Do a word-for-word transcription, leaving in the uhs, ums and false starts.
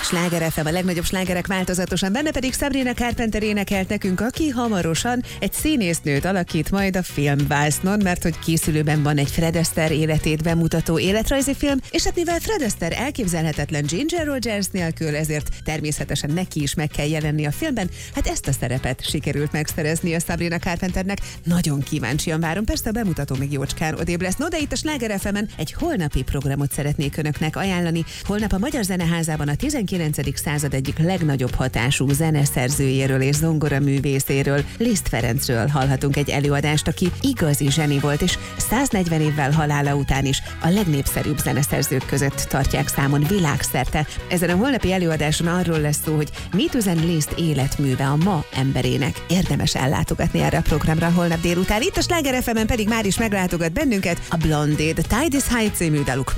Sláger ef em, a legnagyobb slágerek változatosan, benne pedig Sabrina Carpenter énekelt nekünk, aki hamarosan egy színésznőt alakít majd a filmvásznon, mert hogy készülőben van egy Fred Astaire életét bemutató életrajzi film, és hát mivel Fred Astaire elképzelhetetlen Ginger Rogers nélkül, ezért természetesen neki is meg kell jelenni a filmben, hát ezt a szerepet sikerült megszerezni a Sabrina Carpenternek. Nagyon kíváncsian várom, persze a bemutató még jócskán odébb lesz. No, de itt a Sláger ef emen egy holnapi programot szeretnék önöknek ajánlani. Holnap a Magyar Zeneházában a tizenkilencedik század egyik legnagyobb hatású zeneszerzőjéről és zongoraművészéről, Liszt Ferencről hallhatunk egy előadást, aki igazi zseni volt, és száznegyven évvel halála után is a legnépszerűbb zeneszerzők között tartják számon világszerte. Ezen a holnapi előadáson arról lesz szó, hogy mit üzen Liszt életműve a ma emberének. Érdemes ellátogatni erre a programra holnap délután. Itt a Sláger ef emen pedig már is meglátogat bennünket a Blondie, The Tide is High című daluk